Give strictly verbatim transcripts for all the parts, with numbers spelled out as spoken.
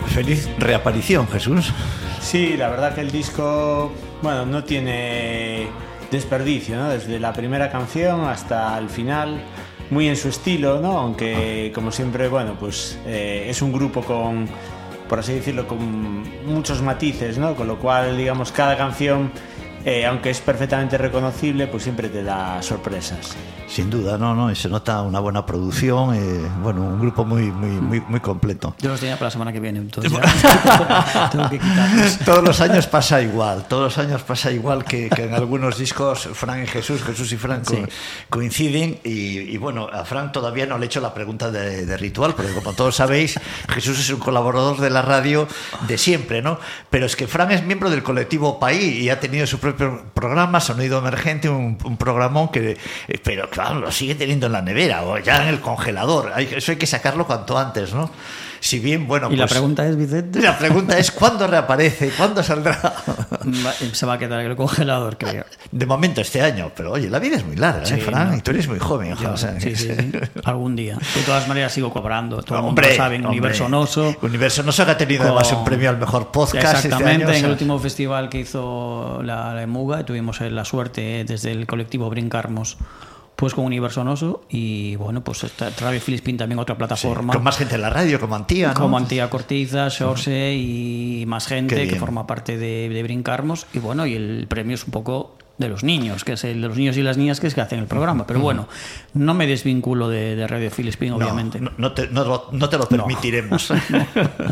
Feliz reaparición, Jesús. Sí, la verdad que el disco, bueno, no tiene desperdicio, ¿no? Desde la primera canción hasta el final, muy en su estilo, ¿no? Aunque, como siempre, bueno, pues eh, es un grupo con, por así decirlo, con muchos matices, ¿no? Con lo cual, digamos, cada canción, eh, aunque es perfectamente reconocible, pues siempre te da sorpresas. Sin duda, no, no, y se nota una buena producción, eh, bueno, un grupo muy, muy, muy, muy completo. Yo los tenía para la semana que viene, entonces ya tengo que quitarlos. Todos los años pasa igual, todos los años pasa igual que, que en algunos discos Fran y Jesús, Jesús y Fran co- sí. coinciden y, y bueno, a Fran todavía no le he hecho la pregunta de, de ritual, porque como todos sabéis, Jesús es un colaborador de la radio de siempre, ¿no? Pero es que Fran es miembro del colectivo Paí y ha tenido su propio programa, Sonido Emergente, un, un programón que, pero claro, lo sigue teniendo en la nevera o ya en el congelador. Eso hay que sacarlo cuanto antes, ¿no? Si bien, bueno, y pues, la pregunta es, Vicente, la pregunta es ¿cuándo reaparece? ¿Cuándo saldrá? Se va a quedar en el congelador, creo. De momento este año, pero oye, la vida es muy larga, sí, ¿eh, Fran? No, y tú eres muy joven, yo, o sea, sí, sí, sí. Algún día. De todas maneras sigo cobrando. Todo hombre, el mundo sabe, en Universo Noso. Universo Noso que ha tenido con... además un premio al mejor podcast. Exactamente, este año, en o sea... el último festival que hizo la, la Emuga tuvimos la suerte desde el colectivo Brincarmos pues con Universo Noso y bueno, pues está Radio Filispín también otra plataforma. Sí, con más gente en la radio, como Antía, ¿no? Como Antía Cortiza, Xorxe y más gente que forma parte de, de Brincarmos y bueno, y el premio es un poco de los niños, que es el de los niños y las niñas que es que hacen el programa, pero bueno, no me desvinculo de, de Radio Filispín, obviamente. No, no, te, no, no te lo permitiremos. No.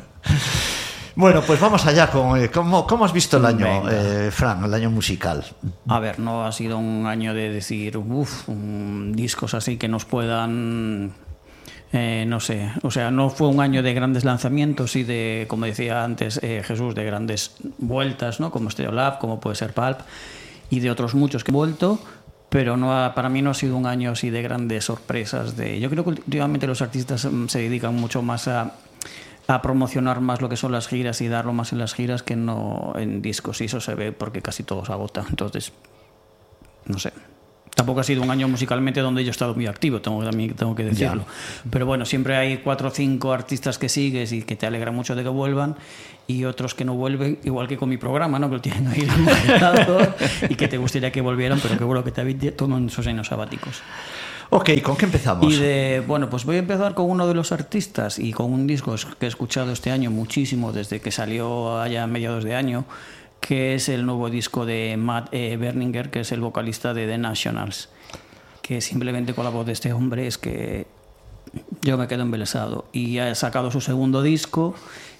Bueno, pues vamos allá con eh, ¿cómo, ¿cómo has visto el año, eh, Fran, el año musical? A ver, no ha sido un año de decir, uff, um, discos así que nos puedan, eh, no sé, o sea, no fue un año de grandes lanzamientos y de, como decía antes eh, Jesús, de grandes vueltas, ¿no? Como Stereolab, como puede ser Pulp y de otros muchos que he vuelto. Pero no ha, para mí no ha sido un año así de grandes sorpresas. De, yo creo que últimamente los artistas se dedican mucho más a a promocionar más lo que son las giras y darlo más en las giras que no en discos, y eso se ve porque casi todo se agota. Entonces, no sé. Tampoco ha sido un año musicalmente donde yo he estado muy activo, tengo, también tengo que decirlo. Ya. Pero bueno, siempre hay cuatro o cinco artistas que sigues y que te alegra mucho de que vuelvan y otros que no vuelven, igual que con mi programa, ¿no? Que lo tienen ahí congelado y que te gustaría que volvieran, pero que bueno, que te toman sus años sabáticos. Ok, ¿con qué empezamos? Y de, bueno, pues voy a empezar con uno de los artistas y con un disco que he escuchado este año muchísimo, desde que salió allá a mediados de año, que es el nuevo disco de Matt eh, Berninger, que es el vocalista de The Nationals, que simplemente con la voz de este hombre es que yo me quedo embelesado. Y ha sacado su segundo disco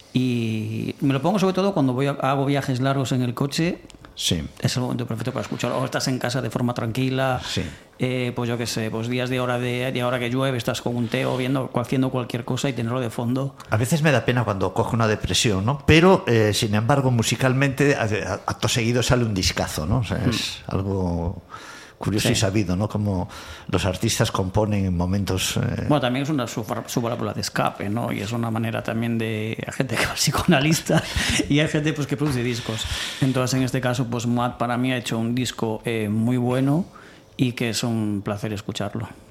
y me lo pongo sobre todo cuando voy a, hago viajes largos en el coche. Sí. Es el momento perfecto para escucharlo. O estás en casa de forma tranquila, sí. eh, pues yo qué sé, pues días de hora de, de hora que llueve, estás con un té o viendo, haciendo cualquier cosa y tenerlo de fondo. A veces me da pena cuando cojo una depresión, ¿no? Pero, eh, sin embargo, musicalmente, acto seguido sale un discazo, ¿no? O sea, es mm. algo curioso sí. y sabido, ¿no? Como los artistas componen en momentos... Eh... Bueno, también es una su, su válvula de escape, ¿no? Y es una manera también de... Hay gente que va psicoanalista y hay gente pues, que produce discos. Entonces, en este caso, pues Matt para mí ha hecho un disco eh, muy bueno y que es un placer escucharlo.